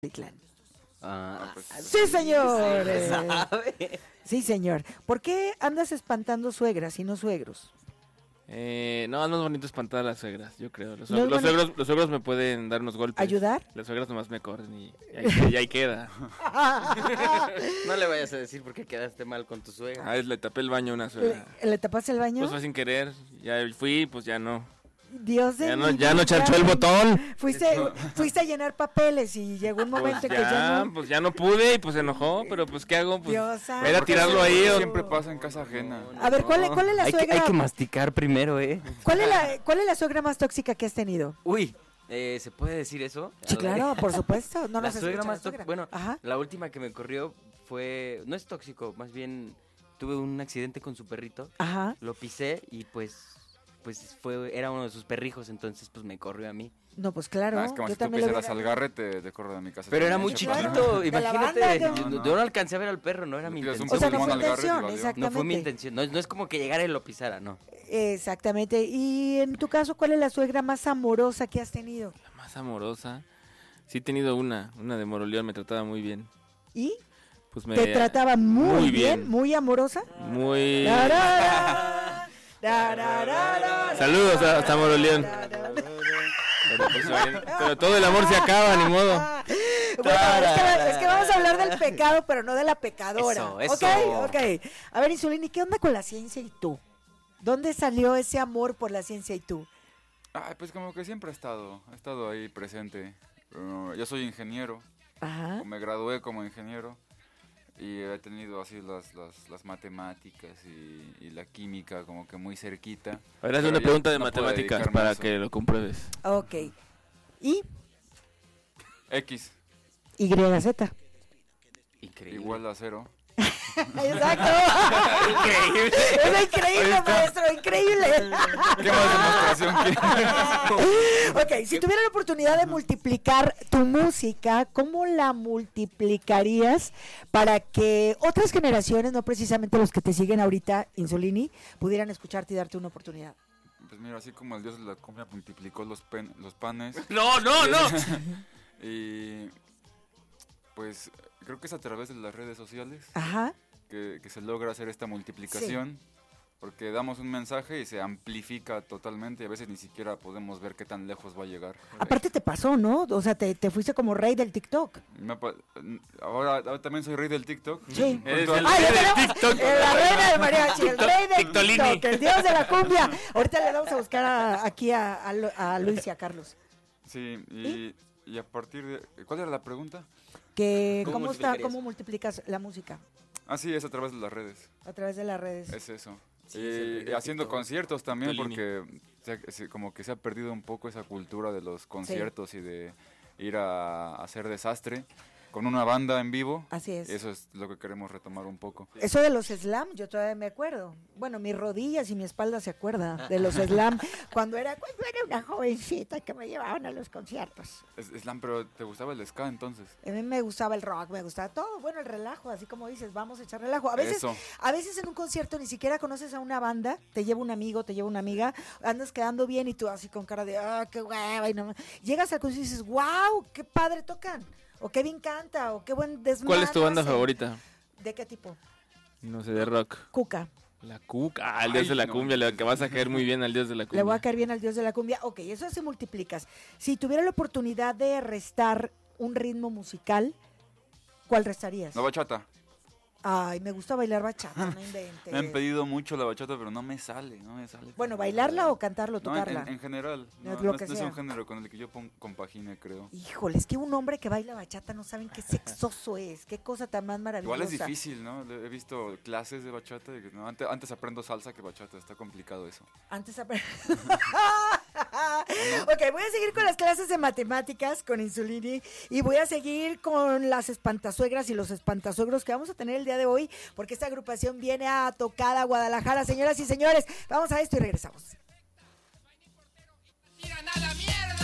Sí, señor. Sí, señor. ¿Por qué andas espantando suegras y no suegros? No, no es bonito espantar a las suegras, yo creo. Los suegros me pueden dar unos golpes. ¿Ayudar? Las suegras nomás me corren y ahí queda. No le vayas a decir porque quedaste mal con tu suegra. Le tapé el baño a una suegra. ¿Le tapaste el baño? Pues fue sin querer, ya fui, pues ya no. Dios de ya no chanchó el botón. Fuiste a llenar papeles y llegó un momento pues que ya no. Pues ya no pude y pues se enojó, pero pues ¿qué hago? Pues era santo. tirarlo ahí. Siempre pasa en casa ajena. A ver, ¿cuál es la suegra? Hay que masticar primero, ¿Cuál es la suegra más tóxica que has tenido? Uy, ¿se puede decir eso? Sí, claro, por supuesto. No la suegra más tóxica. Bueno, ajá. La última que me corrió fue, no es tóxico, más bien tuve un accidente con su perrito. Ajá. Lo pisé y pues era uno de sus perrijos, entonces pues me corrió a mí. No, pues claro. Es como yo si tú también pisaras al garre, te corro de mi casa. Pero era muy chiquito, imagínate. Yo no alcancé a ver al perro, no era mi intención. O sea, no fue intención, exactamente. No fue mi intención, no es como que llegara y lo pisara, no. Exactamente. Y en tu caso, ¿cuál es la suegra más amorosa que has tenido? La más amorosa. Sí he tenido una de Moroleón, me trataba muy bien. ¿Y? Pues ¿Te trataba muy bien? ¿Muy amorosa? Muy... Saludos hasta Moroleón. Pero todo el amor se acaba, ni modo. Bueno, es que vamos a hablar del pecado, pero no de la pecadora. Eso. Ok. A ver, Insulini, ¿qué onda con la ciencia y tú? ¿Dónde salió ese amor por la ciencia y tú? Pues como que siempre he estado ahí presente. Yo soy ingeniero. Ajá. Me gradué como ingeniero. Y he tenido así las matemáticas y la química como que muy cerquita. A ver, haz una pregunta de matemáticas para que lo compruebes. Ok. ¿Y? X. YZ. Increíble. Igual a 0. Exacto. Increíble. Es increíble, maestro, increíble. ¿Qué más demostración quieres? Ok, si tuviera la oportunidad de multiplicar tu música, ¿cómo la multiplicarías para que otras generaciones, no precisamente los que te siguen ahorita, Insulini, pudieran escucharte y darte una oportunidad? Pues mira, así como el dios de la cumbia multiplicó los panes. No. Y pues creo que es a través de las redes sociales. Ajá. Que se logra hacer esta multiplicación. Sí. Porque damos un mensaje y se amplifica totalmente y a veces ni siquiera podemos ver qué tan lejos va a llegar. Aparte te pasó, ¿no? O sea, te fuiste como rey del TikTok. Ahora también soy rey del TikTok. Sí. Eres el rey del TikTok. La reina del mariachi, el rey del Tictolini. TikTok, el dios de la cumbia. Ahorita le vamos a buscar aquí a Luis y a Carlos. Sí, y a partir de... ¿Cuál era la pregunta? ¿Cómo multiplicas la música? Sí, es a través de las redes. A través de las redes. Es eso. Sí, haciendo conciertos también, porque como que se ha perdido un poco esa cultura de los conciertos y de ir a hacer desastre con una banda en vivo. Así es. Eso es lo que queremos retomar un poco. Eso de los slam, yo todavía me acuerdo. Bueno, mis rodillas y mi espalda se acuerda de los slam cuando era una jovencita que me llevaban a los conciertos. Slam, pero ¿te gustaba el ska entonces? A mí me gustaba el rock, me gustaba todo. Bueno, el relajo, así como dices, vamos a echar relajo. A veces en un concierto ni siquiera conoces a una banda, te lleva un amigo, te lleva una amiga, andas quedando bien y tú así con cara de, qué hueva. Y no. Llegas al concierto y dices, wow, qué padre tocan. O qué bien canta, o qué buen desmadre. ¿Cuál es tu banda favorita? ¿De qué tipo? No sé, de rock. Cuca. La Cuca, el dios de la cumbia, que vas a caer muy bien al dios de la cumbia. Le voy a caer bien al dios de la cumbia. Ok, eso se multiplicas. Si tuviera la oportunidad de restar un ritmo musical, ¿cuál restarías? La bachata. Ay, me gusta bailar bachata, no inventes. Me han pedido mucho la bachata, pero no me sale. Bueno, ¿bailarla o cantarlo, tocarla? No, en general. No es un género con el que yo compagine, creo. Híjole, es que un hombre que baila bachata no saben qué sexoso es, qué cosa tan más maravillosa. Igual es difícil, ¿no? He visto clases de bachata y antes aprendo salsa que bachata, está complicado eso. Ok, voy a seguir con las clases de matemáticas con Insulini y voy a seguir con las espantasuegras y los espantasuegros que vamos a tener el día de hoy, porque esta agrupación viene a tocar a Guadalajara. Señoras y señores, vamos a esto y regresamos. ¡Tiran a la mierda!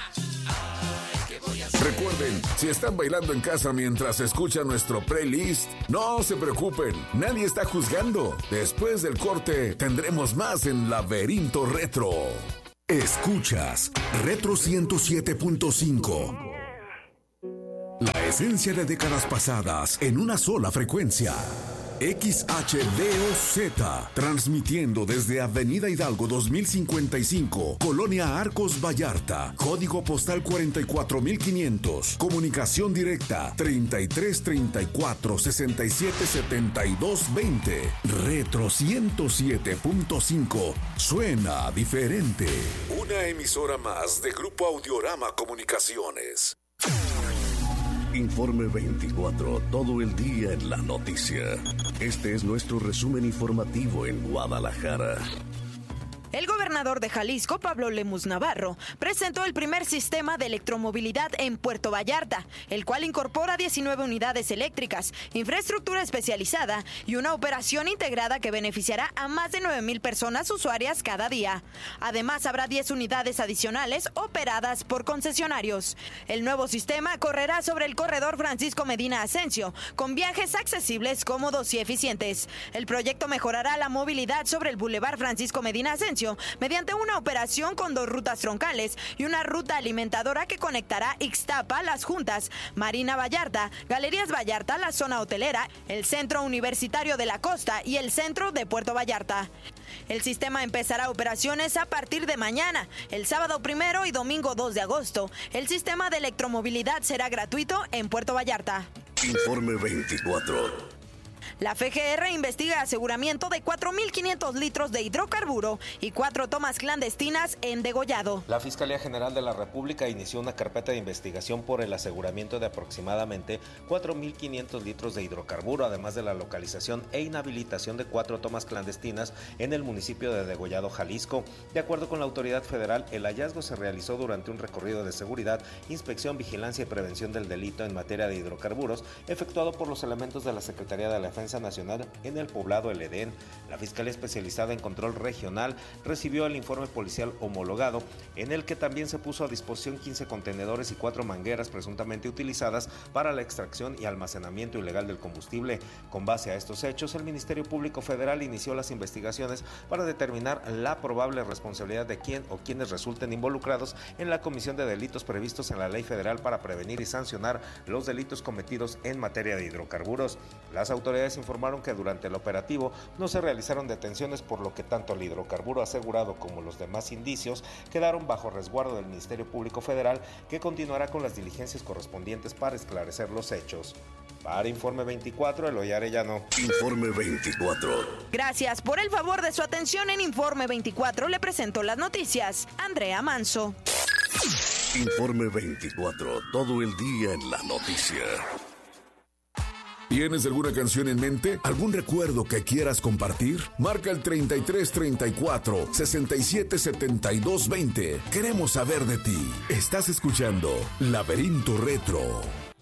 Recuerden, si están bailando en casa mientras escuchan nuestro playlist, no se preocupen, nadie está juzgando. Después del corte tendremos más en Laberinto Retro. Escuchas Retro 107.5. La esencia de décadas pasadas en una sola frecuencia. XHDOZ, transmitiendo desde Avenida Hidalgo 2055, Colonia Arcos Vallarta, código postal 44500, comunicación directa 3334 67 72 20, Retro 107.5, suena diferente. Una emisora más de Grupo Audiorama Comunicaciones. Informe 24, todo el día en la noticia. Este es nuestro resumen informativo en Guadalajara. El gobernador de Jalisco, Pablo Lemus Navarro, presentó el primer sistema de electromovilidad en Puerto Vallarta, el cual incorpora 19 unidades eléctricas, infraestructura especializada y una operación integrada que beneficiará a más de 9,000 personas usuarias cada día. Además, habrá 10 unidades adicionales operadas por concesionarios. El nuevo sistema correrá sobre el corredor Francisco Medina Asensio, con viajes accesibles, cómodos y eficientes. El proyecto mejorará la movilidad sobre el Boulevard Francisco Medina Asensio mediante una operación con 2 rutas troncales y una ruta alimentadora que conectará Ixtapa, Las Juntas, Marina Vallarta, Galerías Vallarta, la zona hotelera, el Centro Universitario de la Costa y el Centro de Puerto Vallarta. El sistema empezará operaciones a partir de mañana, el sábado 1 y domingo 2 de agosto. El sistema de electromovilidad será gratuito en Puerto Vallarta. Informe 24. La FGR investiga aseguramiento de 4.500 litros de hidrocarburo y 4 tomas clandestinas en Degollado. La Fiscalía General de la República inició una carpeta de investigación por el aseguramiento de aproximadamente 4.500 litros de hidrocarburo, además de la localización e inhabilitación de 4 tomas clandestinas en el municipio de Degollado, Jalisco. De acuerdo con la autoridad federal, el hallazgo se realizó durante un recorrido de seguridad, inspección, vigilancia y prevención del delito en materia de hidrocarburos, efectuado por los elementos de la Secretaría de la Defensa Nacional en el poblado El Edén. La Fiscalía Especializada en Control Regional recibió el informe policial homologado, en el que también se puso a disposición 15 contenedores y 4 mangueras presuntamente utilizadas para la extracción y almacenamiento ilegal del combustible. Con base a estos hechos, el Ministerio Público Federal inició las investigaciones para determinar la probable responsabilidad de quién o quienes resulten involucrados en la comisión de delitos previstos en la Ley Federal para prevenir y sancionar los delitos cometidos en materia de hidrocarburos. Las autoridades informaron que durante el operativo no se realizaron detenciones, por lo que tanto el hidrocarburo asegurado como los demás indicios quedaron bajo resguardo del Ministerio Público Federal, que continuará con las diligencias correspondientes para esclarecer los hechos. Para Informe 24, Eloy Arellano. Informe 24. Gracias por el favor de su atención. En Informe 24 le presento las noticias Andrea Manso. Informe 24, todo el día en la noticia. ¿Tienes alguna canción en mente? ¿Algún recuerdo que quieras compartir? Marca el 3334 67 72 20. Queremos saber de ti. Estás escuchando Laberinto Retro.